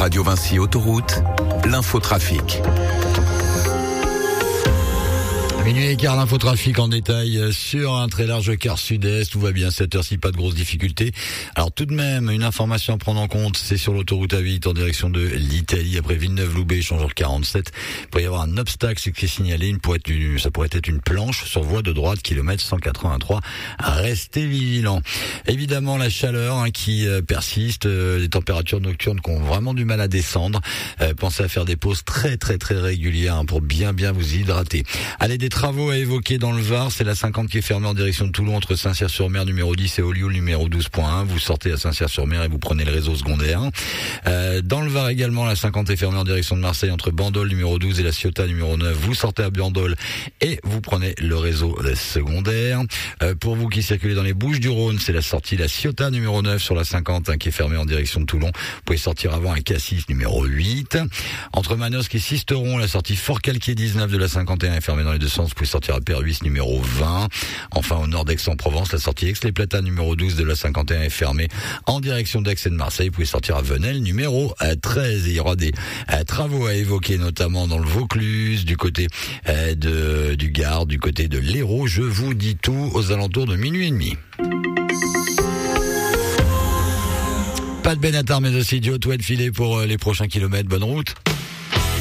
Radio Vinci Autoroute, l'infotrafic. Minuit et quart, l'infotrafic en détail sur un très large quart sud-est. Tout va bien, cette heure-ci, pas de grosses difficultés. Alors tout de même, une information à prendre en compte, c'est sur l'autoroute A8 en direction de l'Italie, après Villeneuve-Loubet, échangeur 47. Il pourrait y avoir un obstacle qui est signalé, ça pourrait être une planche sur voie de droite, kilomètre 183. Restez vigilants. Évidemment, la chaleur qui persiste, les températures nocturnes qui ont vraiment du mal à descendre. Pensez à faire des pauses très régulières pour bien vous hydrater. Allez, des travaux à évoquer dans le Var, c'est la 50 qui est fermée en direction de Toulon entre Saint-Cyr-sur-Mer numéro 10 et Olioul numéro 12.1. Vous sortez à Saint-Cyr-sur-Mer et vous prenez le réseau secondaire. Dans le Var également, la 50 est fermée en direction de Marseille entre Bandol numéro 12 et la Ciotat numéro 9. Vous sortez à Bandol et vous prenez le réseau secondaire. Pour vous qui circulez dans les Bouches-du-Rhône, c'est la sortie la Ciotat numéro 9 sur la 50 qui est fermée en direction de Toulon. Vous pouvez sortir avant à Cassis numéro 8. Entre Manosque et Sisteron, la sortie Fort-Calquier 19 de la 51 est fermée dans les deux sens. Vous pouvez sortir à Perhuis numéro 20. Enfin, au nord d'Aix-en-Provence, la sortie Aix-les-Plata numéro 12 de la 51 est fermée en direction d'Aix et de Marseille. Vous pouvez sortir à Venelle numéro 13. Et il y aura des travaux à évoquer, notamment dans le Vaucluse, du côté du Gard, du côté de l'Hérault. Je vous dis tout aux alentours de minuit et demi. Pas de Benatar, mais aussi du Hot Filet pour les prochains kilomètres. Bonne route.